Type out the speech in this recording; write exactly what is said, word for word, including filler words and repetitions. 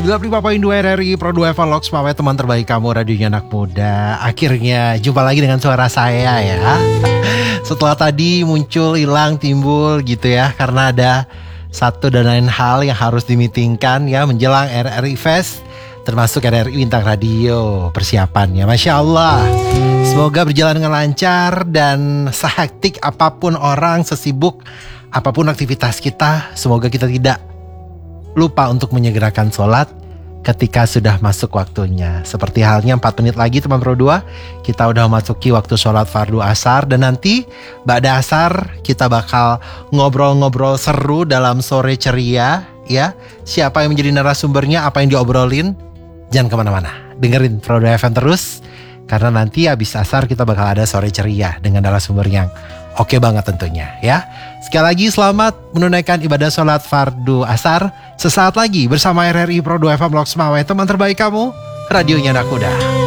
sembilan puluh lima koma dua R R I Pro dua Evan Loks Mawai, teman terbaik kamu, radionya anak muda. Akhirnya jumpa lagi dengan suara saya ya. Setelah tadi muncul, hilang, timbul gitu ya, karena ada satu dan lain hal yang harus dimitingkan ya menjelang R R I Fest, termasuk R R I Bintang Radio persiapannya. Masya Allah, semoga berjalan dengan lancar dan sehektik apapun orang, sesibuk apapun aktivitas kita, semoga kita tidak lupa untuk menyegerakan sholat ketika sudah masuk waktunya. Seperti halnya empat menit lagi teman Pro dua, kita udah memasuki waktu sholat fardu asar. Dan nanti ba'da asar kita bakal ngobrol-ngobrol seru dalam sore ceria ya. Siapa yang menjadi narasumbernya, apa yang diobrolin, jangan kemana-mana, dengerin Pro dua F M terus. Karena nanti habis asar kita bakal ada sore ceria dengan narasumber yang oke banget tentunya ya. Sekali lagi selamat menunaikan ibadah sholat fardu asar. Sesaat lagi bersama R R I Pro dua F M Loks Mawai, teman terbaik kamu, radionya anak muda.